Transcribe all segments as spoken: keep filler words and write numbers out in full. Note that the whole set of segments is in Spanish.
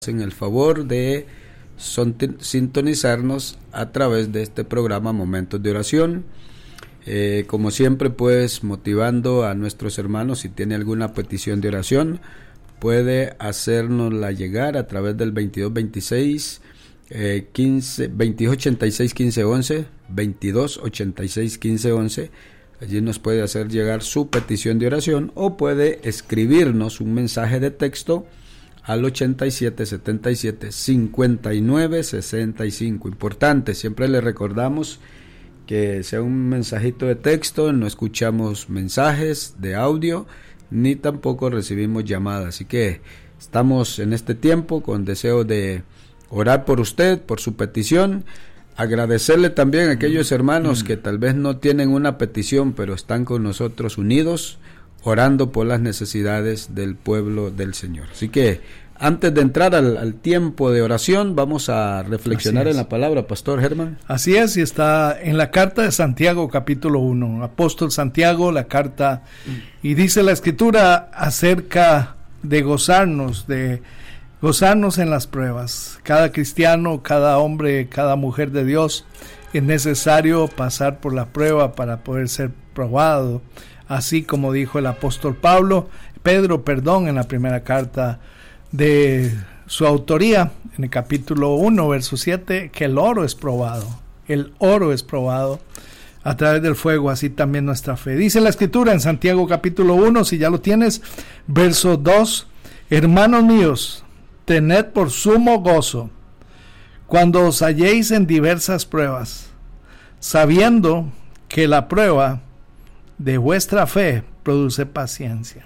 en el favor de sintonizarnos a través de este programa Momentos de Oración. Eh, como siempre, pues motivando a nuestros hermanos, si tiene alguna petición de oración, puede hacérnosla llegar a través del veintidós veintiséis, eh, quince, veintidós ochenta y seis, quince once, veintidós ochenta y seis, quince once. Allí nos puede hacer llegar su petición de oración o puede escribirnos un mensaje de texto al ochenta y siete, setenta y siete, cincuenta y nueve, sesenta y cinco. Importante, siempre le recordamos que sea un mensajito de texto, no escuchamos mensajes de audio, ni tampoco recibimos llamadas. Así que estamos en este tiempo con deseo de orar por usted, por su petición. Agradecerle también a aquellos hermanos que tal vez no tienen una petición, pero están con nosotros unidos, orando por las necesidades del pueblo del Señor. Así que antes de entrar al, al tiempo de oración, vamos a reflexionar en la palabra, Pastor Germán. Así es, y está en la carta de Santiago, capítulo uno, apóstol Santiago, la carta, y dice la Escritura acerca de gozarnos, de gozarnos en las pruebas. Cada cristiano, cada hombre, cada mujer de Dios, es necesario pasar por la prueba para poder ser probado. Así como dijo el apóstol Pablo, Pedro, perdón, en la primera carta de su autoría, en el capítulo uno, verso siete, que el oro es probado, el oro es probado a través del fuego, así también nuestra fe. Dice la Escritura en Santiago capítulo uno, si ya lo tienes, verso dos, hermanos míos, tened por sumo gozo cuando os halléis en diversas pruebas, sabiendo que la prueba de vuestra fe produce paciencia.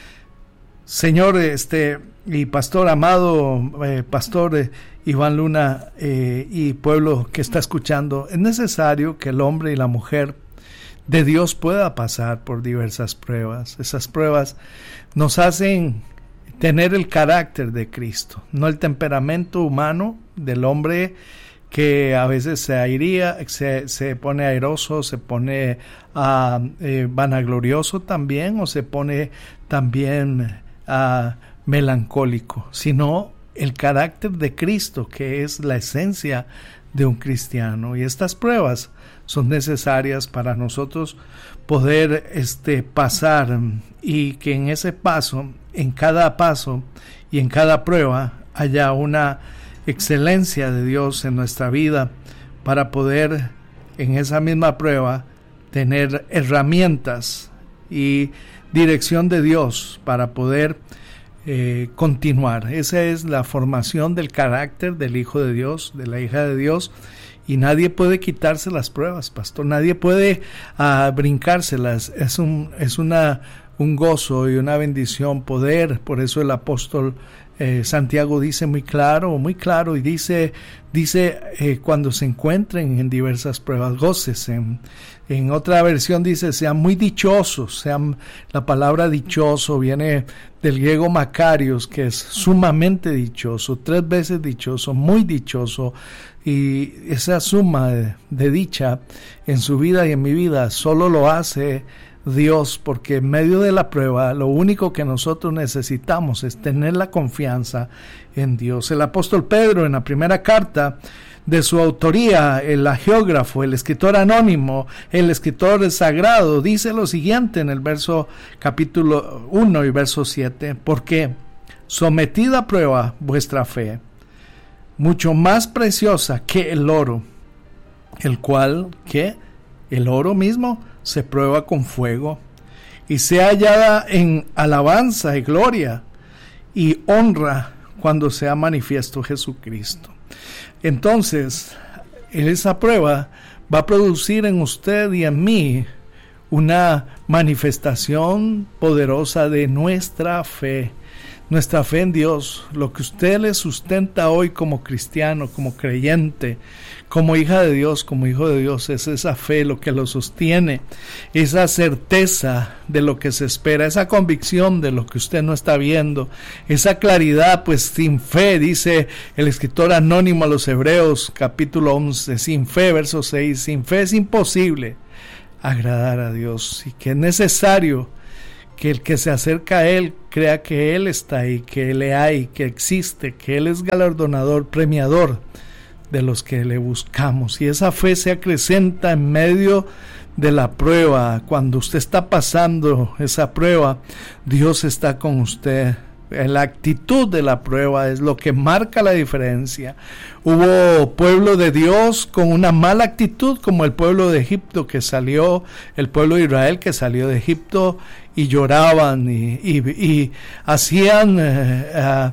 Señor, este y pastor amado, eh, pastor eh, Iván Luna eh, y pueblo que está escuchando, es necesario que el hombre y la mujer de Dios pueda pasar por diversas pruebas. Esas pruebas nos hacen tener el carácter de Cristo, no el temperamento humano del hombre que a veces se airea, se, se pone airoso, se pone uh, eh, vanaglorioso también, o se pone también uh, melancólico, sino el carácter de Cristo, que es la esencia de un cristiano. Y estas pruebas son necesarias para nosotros poder este, pasar, y que en ese paso, en cada paso y en cada prueba haya una excelencia de Dios en nuestra vida, para poder en esa misma prueba tener herramientas y dirección de Dios para poder eh, continuar. Esa es la formación del carácter del Hijo de Dios, de la hija de Dios, y nadie puede quitarse las pruebas, pastor, nadie puede uh, brincárselas. Es un, es una, un gozo y una bendición poder, por eso el apóstol Eh, Santiago dice muy claro, muy claro, y dice, dice eh, cuando se encuentren en diversas pruebas, gócese. En, en otra versión dice, sean muy dichosos. Sean, la palabra dichoso viene del griego makarios, que es sumamente dichoso, tres veces dichoso, muy dichoso, y esa suma de, de dicha en su vida y en mi vida solo lo hace Dios, porque en medio de la prueba lo único que nosotros necesitamos es tener la confianza en Dios. El apóstol Pedro, en la primera carta de su autoría, el geógrafo, el escritor anónimo, el escritor sagrado, dice lo siguiente en el verso capítulo uno y verso siete, porque sometida a prueba vuestra fe, mucho más preciosa que el oro, el cual, que el oro mismo se prueba con fuego, y sea hallada en alabanza y gloria y honra cuando sea manifiesto Jesucristo. Entonces, esa prueba va a producir en usted y en mí una manifestación poderosa de nuestra fe. Nuestra fe en Dios, lo que usted le sustenta hoy como cristiano, como creyente, como hija de Dios, como hijo de Dios, es esa fe lo que lo sostiene, esa certeza de lo que se espera, esa convicción de lo que usted no está viendo, esa claridad. Pues sin fe, dice el escritor anónimo a los Hebreos, capítulo once, sin fe, verso seis, sin fe es imposible agradar a Dios, y que es necesario que el que se acerca a Él crea que Él está ahí, que le hay, que existe, que Él es galardonador, premiador de los que le buscamos. Y esa fe se acrecenta en medio de la prueba. Cuando usted está pasando esa prueba, Dios está con usted. La actitud de la prueba es lo que marca la diferencia. Hubo pueblo de Dios con una mala actitud, como el pueblo de Egipto que salió, el pueblo de Israel que salió de Egipto y lloraban y, y, y hacían eh, uh,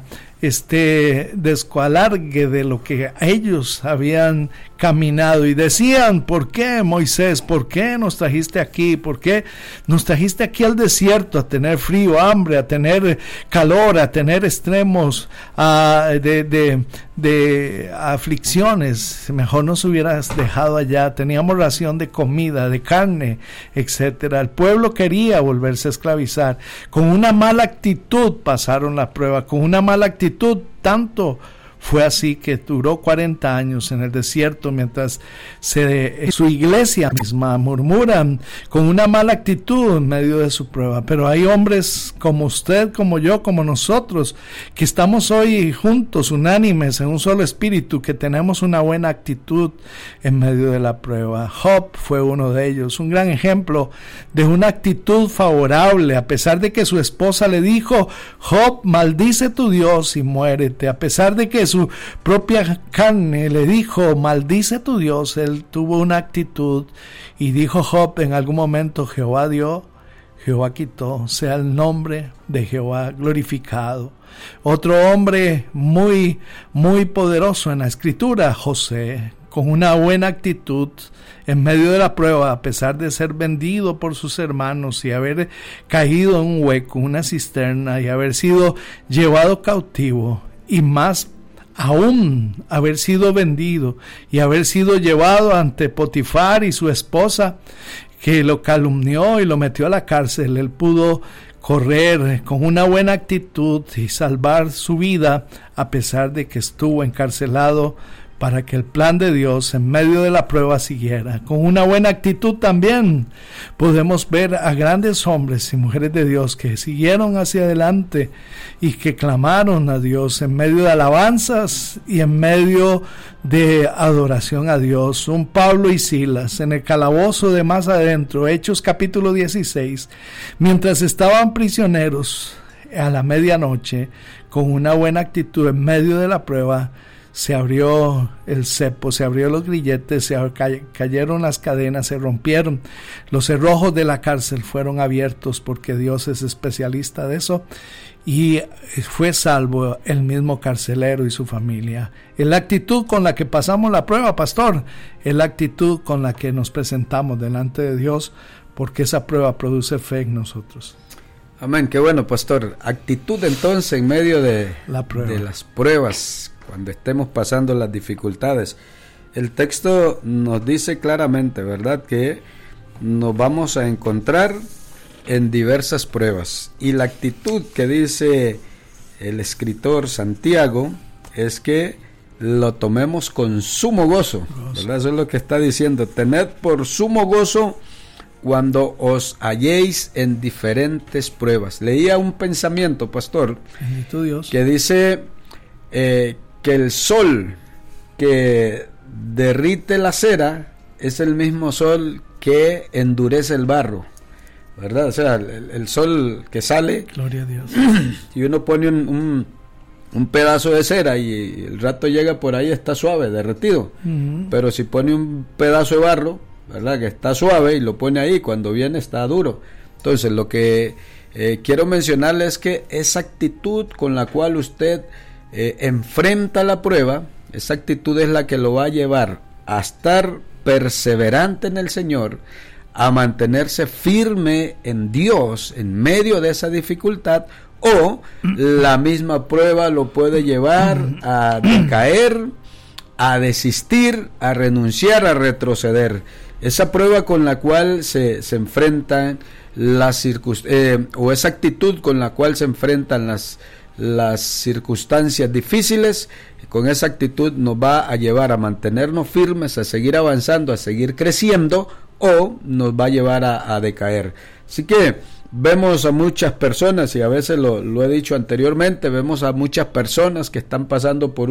este descualargue de lo que ellos habían caminado y decían: ¿por qué, Moisés? ¿Por qué nos trajiste aquí? ¿Por qué nos trajiste aquí al desierto a tener frío, hambre, a tener calor, a tener extremos uh, de, de, de aflicciones? Mejor nos hubieras dejado allá. Teníamos ración de comida, de carne, etcétera. El pueblo quería volverse a esclavizar. Con una mala actitud pasaron la prueba, con una mala actitud, tanto fue así que duró cuarenta años en el desierto, mientras se, su iglesia misma murmuran con una mala actitud en medio de su prueba. Pero hay hombres como usted, como yo, como nosotros, que estamos hoy juntos, unánimes, en un solo espíritu, que tenemos una buena actitud en medio de la prueba. Job fue uno de ellos, un gran ejemplo de una actitud favorable, a pesar de que su esposa le dijo: Job, maldice tu Dios y muérete. A pesar de que su propia carne le dijo: maldice tu Dios, él tuvo una actitud y dijo Job en algún momento: Jehová dio, Jehová quitó, sea el nombre de Jehová glorificado. Otro hombre muy, muy poderoso en la escritura, José, con una buena actitud en medio de la prueba, a pesar de ser vendido por sus hermanos y haber caído en un hueco, una cisterna, y haber sido llevado cautivo, y más aún haber sido vendido y haber sido llevado ante Potifar y su esposa, que lo calumnió y lo metió a la cárcel. Él pudo correr con una buena actitud y salvar su vida, a pesar de que estuvo encarcelado, para que el plan de Dios en medio de la prueba siguiera. Con una buena actitud también podemos ver a grandes hombres y mujeres de Dios que siguieron hacia adelante y que clamaron a Dios en medio de alabanzas y en medio de adoración a Dios. Un Pablo y Silas en el calabozo de más adentro, Hechos capítulo dieciséis, mientras estaban prisioneros a la medianoche, con una buena actitud en medio de la prueba, se abrió el cepo, se abrió los grilletes, se cayeron las cadenas, se rompieron los cerrojos de la cárcel, fueron abiertos, porque Dios es especialista de eso, y fue salvo el mismo carcelero y su familia. Es la actitud con la que pasamos la prueba, pastor, es la actitud con la que nos presentamos delante de Dios, porque esa prueba produce fe en nosotros. Amén, qué bueno, pastor. Actitud entonces en medio de, la prueba. de las pruebas, cuando estemos pasando las dificultades. El texto nos dice claramente, ¿verdad?, que nos vamos a encontrar en diversas pruebas. Y la actitud que dice el escritor Santiago es que lo tomemos con sumo gozo, ¿verdad? Eso es lo que está diciendo. Tened por sumo gozo cuando os halléis en diferentes pruebas. Leía un pensamiento, pastor, bendito Dios, que dice eh, que el sol que derrite la cera es el mismo sol que endurece el barro, ¿verdad? O sea, el, el sol que sale, gloria a Dios, y uno pone un, un, un pedazo de cera y el rato llega por ahí, está suave, derretido. Uh-huh. Pero si pone un pedazo de barro, ¿verdad?, que está suave, y lo pone ahí, cuando viene está duro. Entonces, lo que eh, quiero mencionarle es que esa actitud con la cual usted eh, enfrenta la prueba, esa actitud es la que lo va a llevar a estar perseverante en el Señor, a mantenerse firme en Dios en medio de esa dificultad, o la misma prueba lo puede llevar a decaer, a desistir, a renunciar, a retroceder. Esa prueba con la cual se, se enfrentan las circunst- eh, o esa actitud con la cual se enfrentan las, las circunstancias difíciles, con esa actitud nos va a llevar a mantenernos firmes, a seguir avanzando, a seguir creciendo, o nos va a llevar a, a decaer. Así que vemos a muchas personas, y a veces lo, lo he dicho anteriormente, vemos a muchas personas que están pasando por